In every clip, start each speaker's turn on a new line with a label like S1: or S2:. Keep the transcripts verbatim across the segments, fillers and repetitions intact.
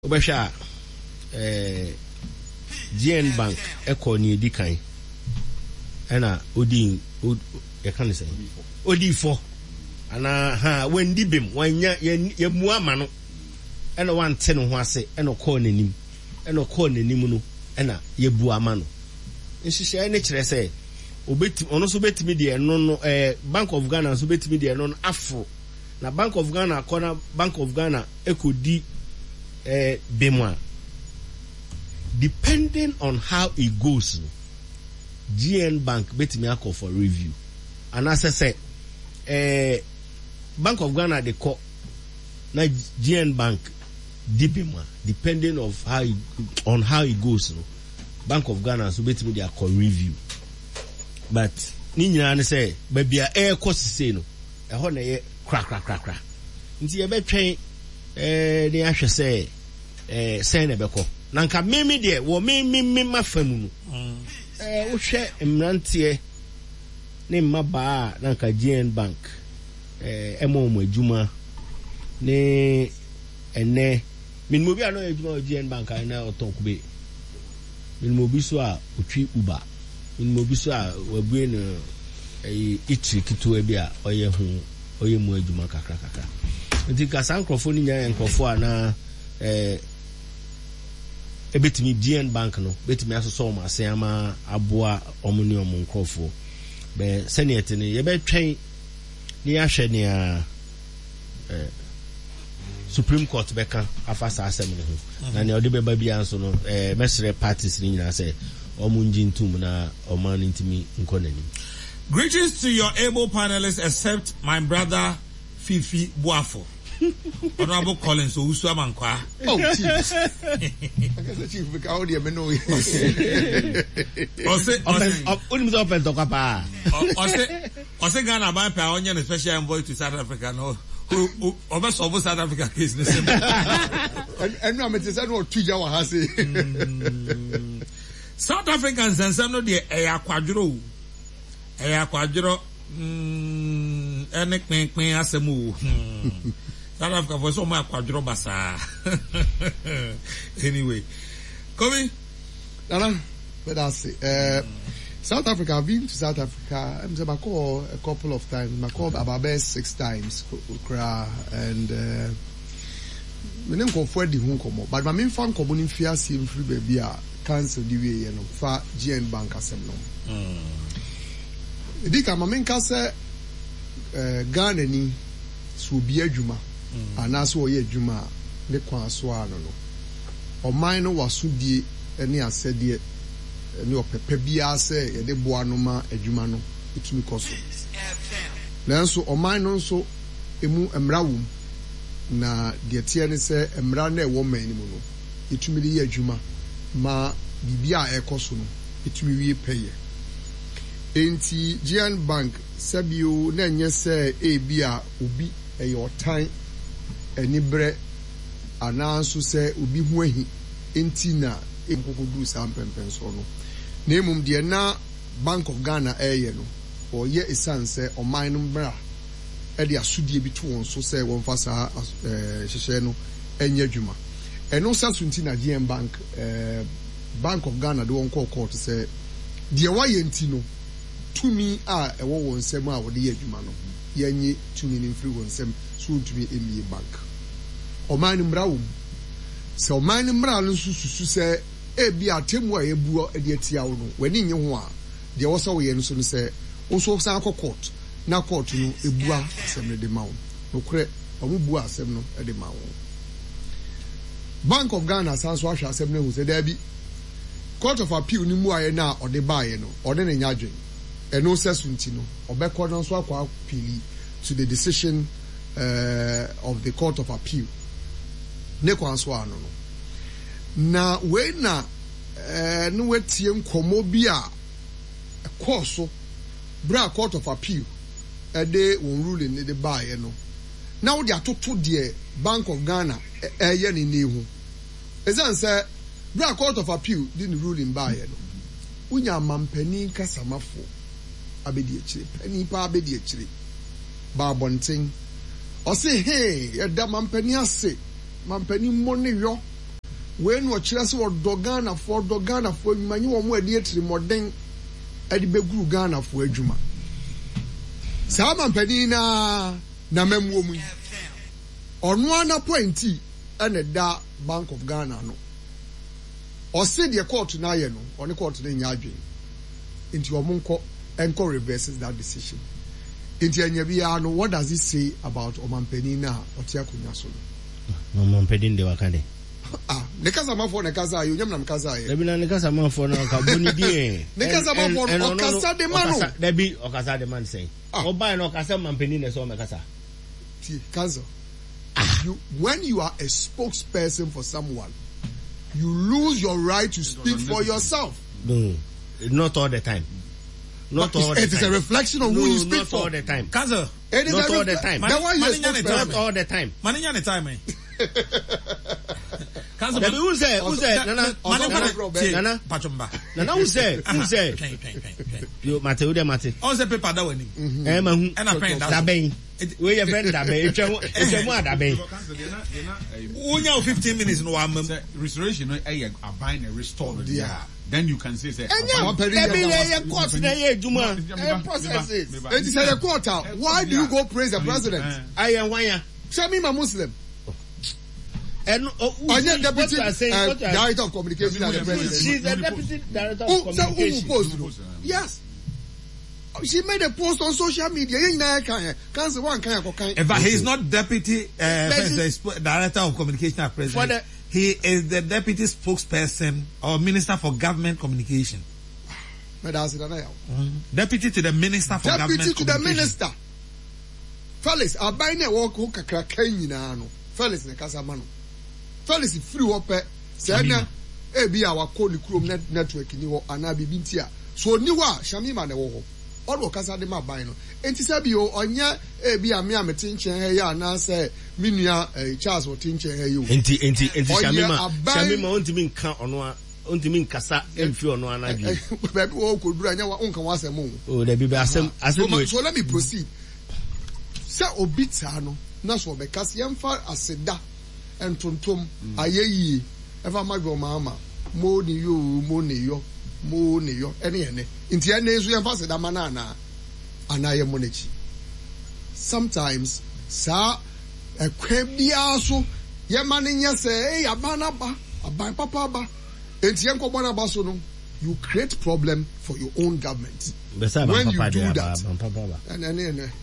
S1: Obesha eh G N Bank eko ni edi kan ena odi e kan say odi fo ana ha wendi bem wanya ye mu ama no ena wante no ho ase ena ko nanim ena ko nanim no ena ye bu ama no nhihye ne kire say obeti ono so betimi de no no eh Bank of Ghana so betimi de no afro na Bank of Ghana kona Bank of Ghana ekodi eh bemwa depending on how it goes G N Bank betimi akọ for review and as I say eh Bank of Ghana they call na G N Bank dibemwa depending of how it, on how it goes no Bank of Ghana so betimi they akọ review but ni nyina ne say ba bia air cost say no e ho na ye kra kra kra kra nti ye betwen eh de ahwe say eh say na beko na nka meme de wo meme meme mafamu no eh wo hwe mrantie ne mmaba na nka G N Bank eh emo mo adwuma ne ene min mo bi ano adwuma G N Bank na otokube min mo bi so a otwi uba min mo bi so a wabue no eh itri kitu bi a oye hu oye mu adwuma kakra kakra nti ka sankrofo ni nya enkrofo ana eh ebetimi G N Bank no betimi asoso ma asema aboa omuni omun krofo be senate ni ye betwen ni ahwe ni a eh Supreme Court beka afasa asem ni ho na ne ode beba bia nso no eh mesre parties ni nyina say omunji ntum na oman ntimi nkonani.
S2: Greetings to your able panelists, except my brother Fifi Boafo. Honorable Collins Owusu Amankwa.
S3: Oh, chief. I guess the chief because all the men know.
S2: Ose ose
S1: only so open talk apa.
S2: Ose ose Ghana ban pa onye na special envoy to South Africa no. Who over South Africa case the same.
S3: And and no me say no tuja wa ha say.
S2: South Africans and some no dey e akwaduro. E akwaduro mm ene kpekpen asemu. South Africa for so much quadro basa. Anyway, coming.
S3: Nana, but that's it. Uh, South Africa, I've been to South Africa. I'm saying Mako a couple of times. Mako about six times. And uh, we didn't go for the home come. But my main fan community fear seem free baby a cancel the way you know for G N Bank assembly. Dika my main kase Ghana ni subi adwuma. Anaso oye adwuma ne kwan so ano no oman no wasodie ene asede ene opepe bia se ye de boa no ma adwuma no etumi koso nanso oman no nso emu emra wum na de tie ne se emra na ewo man ni mu no etumi de ye adwuma ma bibia ekoso no etumi wie peye enti G N Bank sabio na nye se e bia obi eyo tan enibre ananso se obi hu ahi enti na enkokodu sampempen so no na emum de na Bank of Ghana eye no oye esanse oman no bra e de asudie bi to won so se won fasa eh hyehyɛ no enya dwuma eno sasunti na G N Bank eh Bank of Ghana de won call court se de waye enti no tumi a ewo won nsem a wo de ye dwuma no yenye tumi ni mfiri won nsem so tumi emi bank oman mbrawo se oman mbrawo nso susu se e bi atemu a yebuo e de atia wo no wani nye ho a de wo so ye nso no se wo so san akọ court na court no ebua asem de ma wo no kure omu bua asem no e de ma wo Bank of Ghana san so ahwa asem no hu se da bi Court of Appeal ni mu aye na ode baaye no ode ne nyadwen eno sesunti no obekọ no so akwa appeal to the decision uh, of the Court of Appeal ne kwanso ano no na we na eh no wetie nkomo bi a koso bra Court of Appeal e de won ruling ne de baaye no na wo de atoto de Bank of Ghana eh ye ne nehu ezan say bra Court of Appeal di ne ruling baaye no unya mampani kasamafo abedi echire pani pa abedi echire ba bonten o se hey ya da mampani ase mampani mo ne yo when we kyerɛ sɛ wɔdɔ Ghana for dɔ Ghana for adwuma nye wɔn adi etiri mɔden ɛde bɛguru Ghana for adwuma saa mampanin na na mɛmuo mu ɔno ana pointi ɛna da Bank of Ghana no ɔsi deɛ court na ayɛ no ɔne court na nya adwen nti ɔmo nkɔ ɛnkɔ reverses that decision nti anya bia no what does it say about ɔmampanin na ɔte akonnwa so
S1: no ɔmampanin de wakande
S3: ah ne kasa mafo ne kasa ayo nyam na kasa ayo
S1: debi na ne kasa mafo na ka boni die
S3: ne kasa mafo no kasa de mano
S1: debi o kasa de man say o buy no kasa mampeni na so me kasa
S3: ti kasa you when you are a spokesperson for someone you lose your right to speak for yourself
S1: no not all the time not all the time
S3: it is a reflection of
S1: no,
S3: who you speak
S1: not
S3: for
S1: all the time
S2: kasa
S1: not all the time
S3: that why you
S1: not all the time
S2: maninya the time eh
S1: Kansa who say who say nana nana
S2: pachomba
S1: nana who say who say yo mate who dey mate
S2: on say paper da wani
S1: eh ma hu
S2: na pen
S1: da ben we your friend da ben etwa etwa da ben
S2: unya fifteen minutes no am
S4: restoration no eh aban na restore yeah then you can say say
S1: enya court na ye ejuma processes
S3: it is a court why do you go praise the president
S1: I am wanya
S3: Shami ma Muslim
S1: and oh,
S3: the deputy uh, director of communication at the president.
S1: She's the deputy director of communication.
S3: Who post? Yes. She made a post on social media. Can't one kind of kind.
S2: But he's not deputy uh, director of communication at president. He is the deputy spokesperson or minister for government communication.
S3: Mm-hmm.
S2: Deputy to the minister for
S3: deputy
S2: government
S3: to the minister. Felix, I buy ne walk who kakra kanyina no. Felix ne kasa mano. Felix free up say na e bi a wako ni Chrome network ni wo ana bibi ntia. So ni wa Shamima ne wo ho. All kasa de ma ban no. Enti say bi o onya e bi a me a mete nchen he ya na say me nua Charles wo tin nchen he yo.
S1: Enti enti enti Shamima Shamima ontimi nka ono a ontimi nkasa emfi ono anadwe.
S3: Baby wo kodura nya wa onka wa asem o.
S1: Oh da bibi asem asem.
S3: So let me proceed. Say obita no na so be kasi yemfa aseda entontom ayeyi ever ma go mama mo ni yo mo ni yo mo ni yo ene ene nti ene so yemfa aseda manana anaye monechi sometimes sa ekwebia so yema ne nya say e abana ba aban papa ba enti enko bona ba so no you create problem for your own government when you do that and and and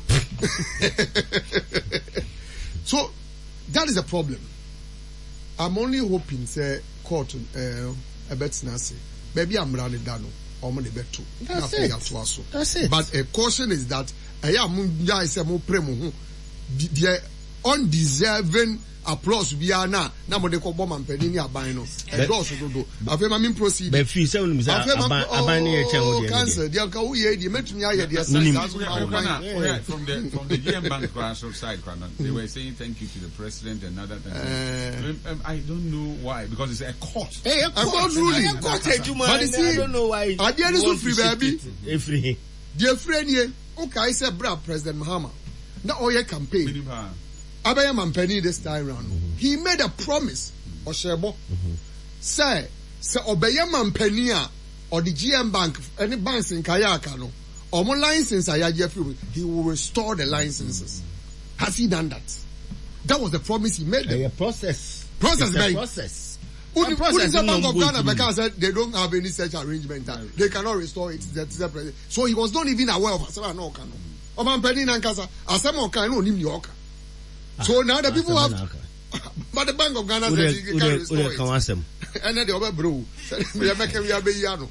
S3: so that is a problem. I'm only hoping say court uh a bet nasi maybe I'm running down or money bet too.
S1: That's it. That's it.
S3: But a caution is that I am guy say mo premo the undeserving applause bi ana na mo de ko bom ampani ni aban no e do so do afema me proceed
S1: be fi se unum say aban aban ni e chen wo de
S3: cancer dia ka wo ye di metumi aye dia
S4: from the from the G M Bank branch side they were saying thank you to the president and other things uh, I don't know why because it's a court
S1: hey a court ruling a court ejuma
S3: but
S1: I don't know why
S3: ade ni so free baby
S1: e free
S3: dia free ni o kai say bra President Mahama na oye campaign Abaya Mampeni this time round. Mm-hmm. He made a promise, Oshebo. Mm-hmm. Say, say Obaya Mampenia or the G M Bank, any banks in Kayaka, no, or more license I Jeffrey, he will restore the licenses. Mm-hmm. Has he done that? That was the promise he made.
S1: A process.
S3: Process,
S1: a process.
S3: Who process the Bank of Ghana because said they don't have any such arrangement. Mm-hmm. They cannot restore it. That so he was not even aware of Asama no Kano. Or Mampeni Nankasa, Asama Kano Nim York. So now the people have, but the Bank of Ghana says you can't restore it. And then the other bro, we are making we are beyond.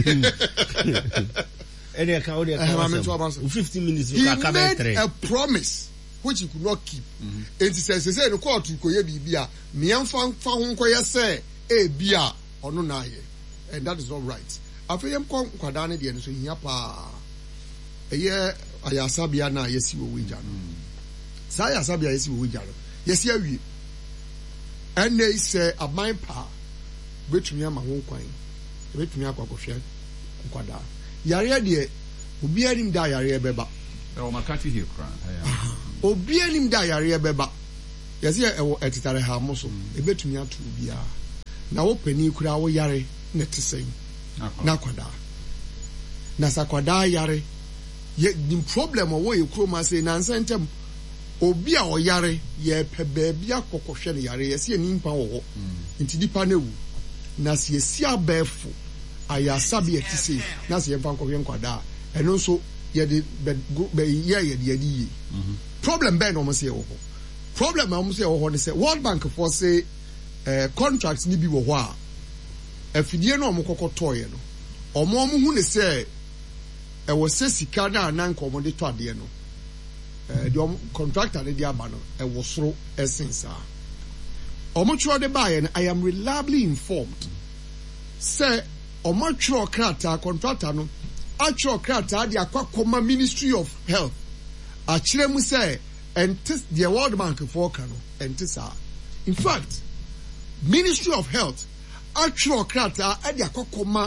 S1: Fifteen minutes.
S3: He made a promise which he could not keep. And he says, "He said, the court to Koye Bibia, me and Fan Fan Koya say, eh, Bia or no naye, and that is not right." After him, Kwadani the end, so he apa a year Ayasabia na yesi wo wijano. Saya sabia yesi wo wijano. Yesi awi. And they say a my pa betumi ama ho kwan. Betumi akwakohwe kwada. Yare de obi anim da yare beba.
S4: E o makati here kran.
S3: Obi anim da yare beba. Yesi e wo etitare ha mo so. E betumi atu bia. na wo pani kura wo yare ne tesɛn na kwada na sakwada yare ye the problem wo ye kroma say na nsentem obi a oyare ye pe baabi akokɔhwɛ ne yare ye se ni mpa wo ho nti dipa na wu na se si abɛfo ayasabe etise na se yemfa nkɔhwɛ nkwada ɛno nso ye de be ye ye de ye problem bɛn no mo se wo ho problem a mo se wo ho ne se World Bank for say eh contracts ni bi wo ho a afidie no mo kokɔtɔɔ no ɔmo mo hu ne se e was say sika na nan komo de to ade no eh the contractor ne dia aba no e wo soro essence a omo tro de buy and I am reliably informed say omo tro krata contractor no a tro krata de akwa Ministry of Health a kire mu say entis the World Bank for kano entisa in fact Ministry of Health a tro krata a de akwa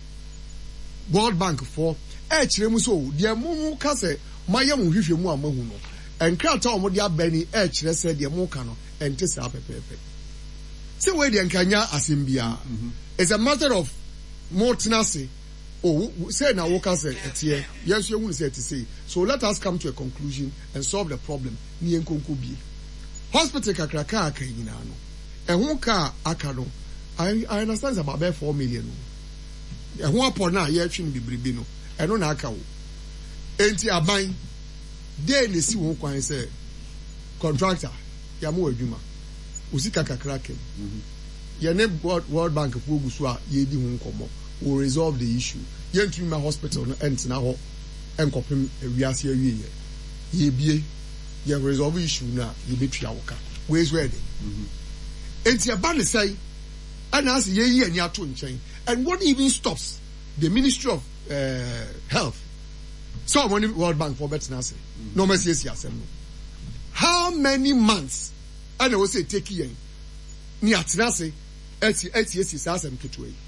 S3: World Bank for e kire mu so de mu ka se maye mu hwehwe mu amahu no enkrata omo de abani e kire se de mu ka no ente sa pepepe se we de nkanya asembia it's a matter of more tenacity oh say na wo ka se etie yes you want to say so let us come to a conclusion and solve the problem ni enkonko bi hospital kakraka aka yina no ehun ka aka no I, I understand about about four million ehun apo na ye twi no bibribi no eno na aka wo enti aban dey le si won kwan say contractor ya mo adwuma usika kakra kem ye ne World Bank fo gusu a ye di ho nkomo will resolve the issue ye ntumi ma hospital no ent na ho enkopem wiase awie ye ye bie ye resolve issue na ye betua woka we is ready enti aban le say ana as ye yi ani ato nchen and what even stops the Ministry of uh, Health so money World Bank for better say no mercy yes yes no how many months and I will say take yen ni atena say eti eti esi sa asem keto yi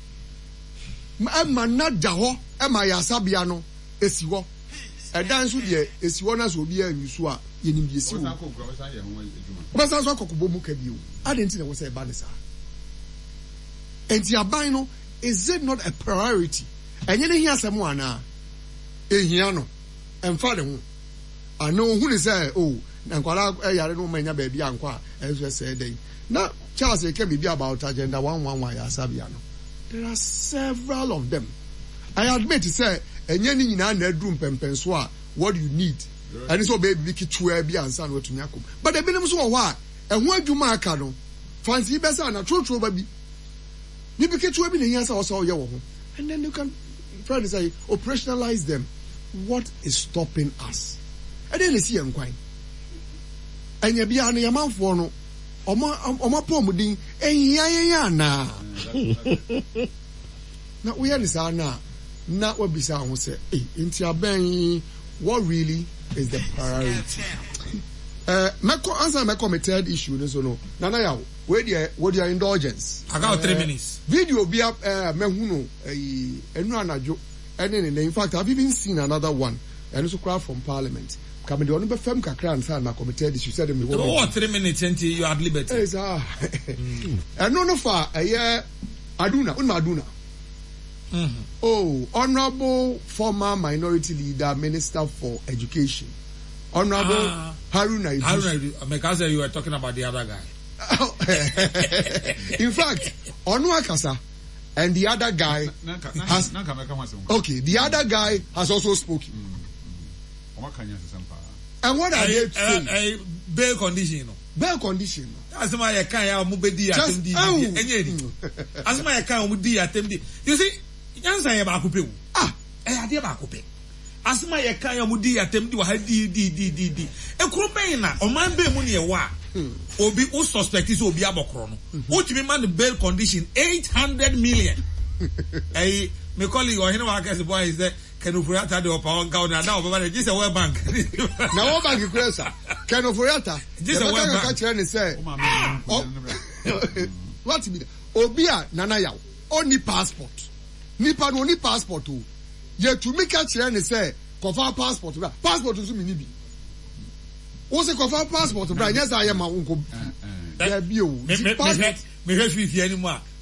S3: ma na da ho e ma ya sabia no esi ho e dan so de esi ho na so obi anyusu a yenim de esi ho ba sa so akokobo mu ka bi o adenti na wo say ba ne sa enti aban no is it not a priority enye ne hia asem ana ehia no emfa de ho ano hu ne say oh na nkwala yare no manya ba bia nkwa enso say dey na Charles e can be about agenda one one one ya sabia no there are several of them I admit to say enye ni nyina na adru mpempenso a what you need and so baby kitua bi ansa na watumi akom but the binom so wo a eho adwuma aka no fancy be say na trotro ba bi ni bi kitua bi na yin asa wo so ye wo ho and then you can try to say operationalize them. What is stopping us? I didn't see enkwan. Anya bia na yamanfo no Oma oma pomudin ehia ya na. Na we are this na na we bisa ho say eh enti aban what really is the priority? Uh meko answer meko my third issue no so no. Nana ya we dey we dey indulgence.
S2: I got uh, three minutes.
S3: Video be uh mehu no eh enu anajo ene in fact I've even seen another one and also crowd from Parliament. Come the only fem kakra and say my committee this you said me
S2: oh three minutes until you are liberty
S3: yes ah and no no for a year aduna un aduna
S2: mm-hmm.
S3: Oh honorable former minority leader minister for education honorable ah, Haruna Idris.
S2: Haruna because you were talking about the other guy
S3: in fact Onwa Kasa and the other guy has okay the other guy has also spoken mm. And what are they saying?
S2: A bail condition.
S3: Bail condition.
S2: As my account, I will be attending. As my account would be attending. You see, yes, I am a coupe. Ah, I had a coupe. As my account would be attending. I did, did, did, did. A crumena, or man be money a wa. Or be all suspects will be a bocron. What you mean, the bail condition eight hundred million. A me colleague or him, I guess the boy is there. Can Oforiata do power governor now, but just a World Bank.
S3: Now, World Bank is Can Oforiata
S2: just a World Bank
S3: and say, what mean? Obia Nanaya, only passport. Nipa no only passport too. Yet to make a chair and say, Kofa passport, passport to me. What's a Kofa passport? Yes, I am my uncle. There be you.
S2: Me, me, me, me, me, me, me,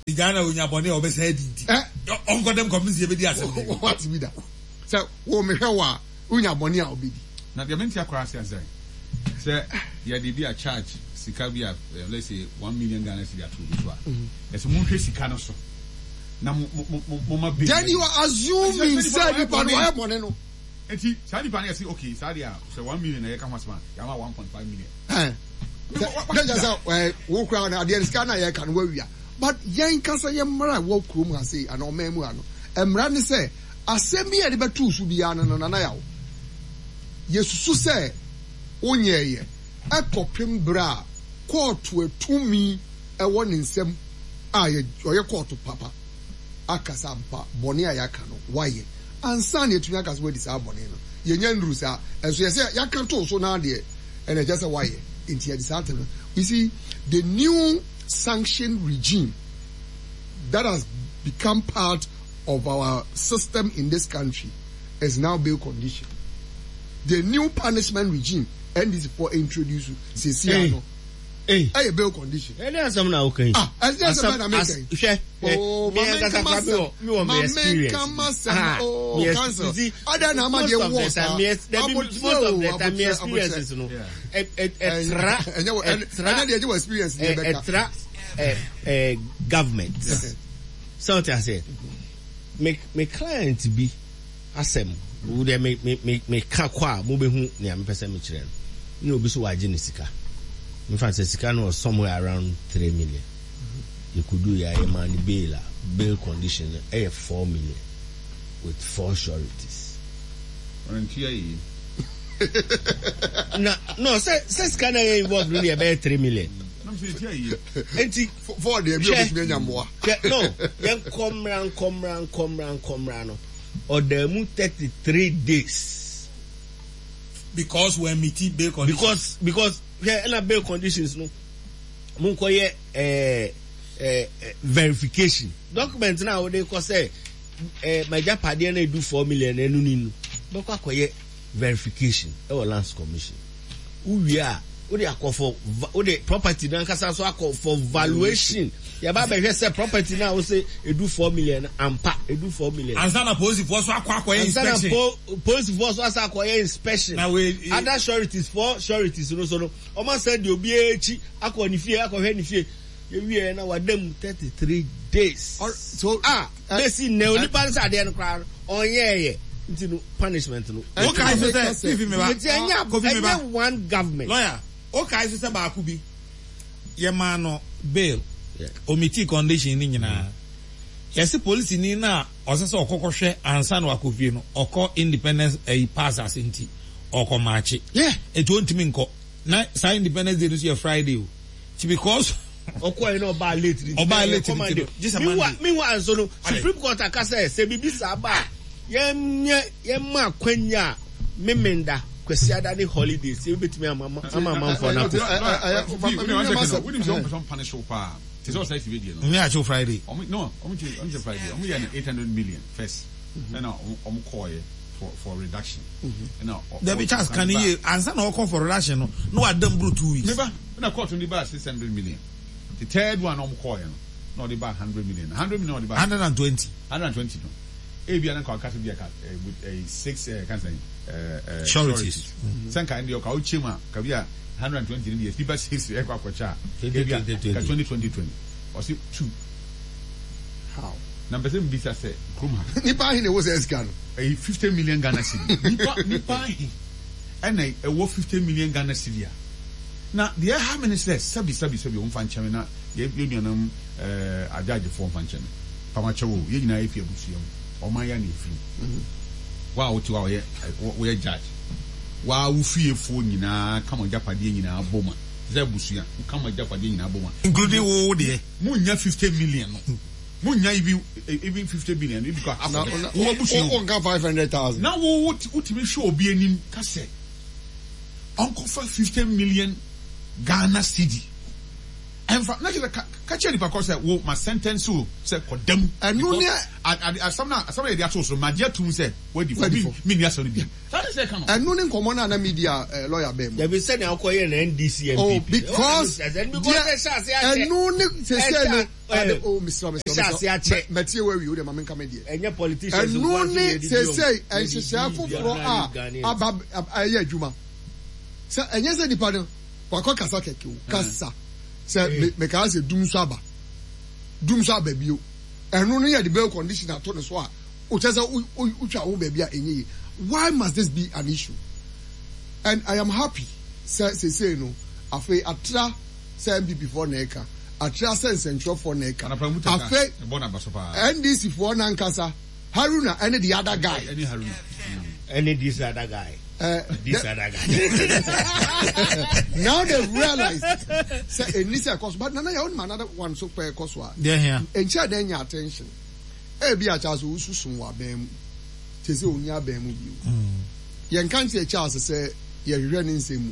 S2: Ghana unya bone obesa edinti. Eh, onko dem convince ye be di asem.
S3: What be that? So, wo me hwe wa unya bone a obedi.
S4: Na de menti akwa ase ase. Say ya dey be a charge sika bi a let's say one million Ghana cedi atu bi so a. Ese mo hwe sika no so. Na mo mo ma be.
S3: Then you are assuming say you pan wa bone no.
S4: Enti sadi pan say okay, sadi a say one million na ye ka hwasma. Ya ma one point five million.
S3: Eh. Then just say wo kra na de sika na ye kan wa wia. But yen kasa ye mra wo krom ha say ana o memu ano. Emra ne say asem bi e de betu su bia no no na yawo. Yesusu say onyeye ekopem bra court etumi e wo ne nsem a ye oye court papa akasa mpa bone a yaka no waye ansa na etumi akasa we disa bone no ye nya nduru sa enso ye say yaka to so na de ene just say waye inti ye disa no. We see the new sanction regime that has become part of our system in this country is now bail condition. The new punishment regime and this for introduce Ceciano.
S1: Hey,
S3: hey, bail condition.
S1: Hey, there's some now okay.
S3: Ah, as there's some American.
S1: Oh, me and Kasa me want me experience. Oh, cancer. Other than my dear was most of the time me experiences no. Eh eh tra. And then the experience eh tra eh eh government. So what I say. Make me client be asem. Wo dey me me me ka kwa mo be hu ne am pese me kire no. No be so waje ne sika. In fact, the sika was somewhere around three million. Mm-hmm. You could do your money bail, bail condition, a four million with four sureties. no, no, say, say, scanner involved really about three million.
S3: For the
S1: no, then come round, come round, come round, come round, or the moon thirty-three days
S2: because we're meeting bail conditions.
S1: Because, because. Yeah, and bail conditions no. Munko ye eh eh verification. Document now they ko say eh my japade na do four million enu ninu. Beko akoye verification e wo lands commission. Uwi a wo dey akofo wo dey property na nkasa so akọ for valuation. Ya ba be say property na wo say e do four million ampa e do four million.
S2: Ansa na police force akọ akoye inspection.
S1: Ansa na police force akọ inspection.
S2: Na we
S1: other sureties for sureties no so no. Omo said the obi echi akọ ni fie akọ hwe ni fie. Ye wie na wadam thirty-three days.
S3: Or, so
S1: ah, uh, they see ne oni pan sa de no kra onyeye. Nti no punishment no.
S2: Okay, so say if me ba.
S1: Nti anya kofi me ba one government.
S2: Lawyer, okay, so say ba ku bi. Ye ma no bail. Yeah. Omiti condition ni nyina. Yes, police ni na osese okokohwe ansa na wakofie no. Oko independence e pass as nti. Oko march.
S3: Yeah.
S2: It won't mean ko. Na say independence day no Friday o. Because
S1: oko e no ba late.
S2: Oba late.
S1: Just a man. Me wa so no Supreme Court akasa say bibi sa ba. Ye ye ma kwanya memenda kwesi ada ni holidays. You betimi amama amama for na.
S4: We need some punish for pa. It's all size video.
S2: Me a show Friday.
S4: No, I'm Friday. I'm here eight hundred million first. And now I'm calling for for reduction. And now
S2: there be chance can you answer no call for reduction no. No adam bro two weeks.
S4: Never. When I call to the bar six hundred million. The third one I'm calling. No the bar one hundred million. one hundred million the bar
S2: one hundred twenty.
S4: one hundred twenty no. A B and call cat be a cat with a six uh, can say uh
S2: sureties.
S4: Sanka and your Kauchima, Kavia one hundred twenty years. People six equa quacha. twenty twenty twenty. Or see two.
S3: How?
S4: Number seven bisa say Kruma.
S3: Nipa hine was escan.
S4: A fifty million Ghana cedi. Nipa nipa and a worth fifty million Ghana cedi. Now the how many says sabi sabi sabi on fan chamina ye union uh ajaji form fan chama. Pamacho ye na efi abusuam. O man ya na efi. Wa wo ti wa ye we judge. Wa wo fie fo nyina kama japade nyina aboma. Ze busua kama japade nyina aboma.
S2: Including wo de.
S4: Munya fifty million no. Munya even even fifty billion because after
S3: wo busua wo nka five hundred thousand.
S4: Now wo utimi show obi anim ka say Uncle for fifty million Ghana cedi. And for not catch any because wo my sentence so say condemn
S3: and no near
S4: at some some of the actual so my dear to say where the me me so be that is come
S3: and no common na media lawyer bem
S1: they be said na call here na N D C M P
S3: oh because and no say say no oh Mister Mister Matthew where you the mama come there
S1: enye politicians
S3: and no say say and say say foforo a aba aye adwuma say enye say dipa no wakọ kasa keke o kasa say me ka say dum so aba dum so aba bio enu no ye the bail condition ato ne so a o chese o twa wo ba bia enye. Why must this be an issue? And I am happy say say say no afi atra say M P P for neka atra say central for neka afi N D C for nankasa Haruna and the other guy
S4: any Haruna
S1: any this other guy Uh, this the, other guy.
S3: Now they realize say a nisa cost, but nana your own another one so per cost wa.
S2: Yeah, yeah.
S3: And share then your attention. Eh, be a chance who sunwa bem. Tese unya bem you. Yen can't say Charles say ye running same.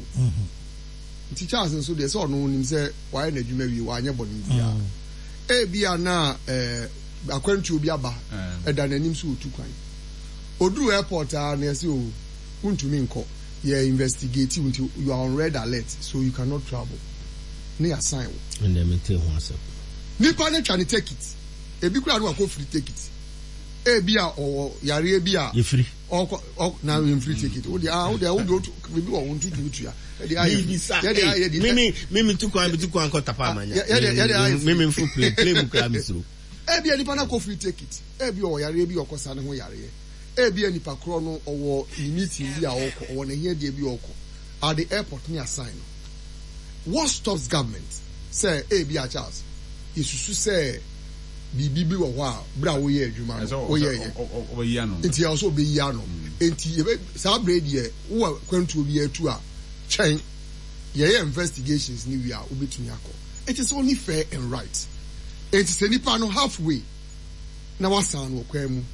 S3: Ti Charles so they saw no him say why na dwuma wi wa anya bonu bia. Eh bia na eh akwantu obi aba. Eh da nanim so otu kwan. Oduru airport ah na say o untumi nko you investigate until you are on red alert so you cannot travel near sign
S1: and them tell one step
S3: nipa na try to take it ebi kura no akọ free take it ebi a o yare ebi a
S1: you free
S3: o na you free take it o dey ah o dey o dey maybe o want to do it ya dey aye
S1: mimi mimi tu kwa bitu kwa nkota pa manya mimi mfu play play mu kra misro
S3: ebi nipa na akọ free take it ebi o yare ebi okosa ne ho yare ebi anipa kro no owo meeting bi a okọ owo na here de bi okọ at the airport near sign. What stops government say ebi a Charles isusu say bibi bi wo ho a bra wo ye adwuma no wo ye ye
S4: wo ye no
S3: enti also be ye no enti sa bread ye wo kwantu obi atu a chen ye investigations ni wi a obetumi akọ. It is only fair and right. Enti se nipa no halfway na wasan wo kwam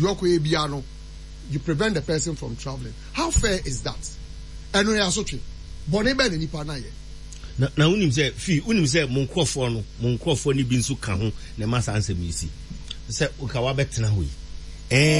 S3: you prevent the person from traveling. How fair is that? And we are so true. But never any partner yet.
S1: Na unim say fi unim say mon crofo no mon crofo ni bi nso ka ho na masa ansem isi say ukawa betena ho eh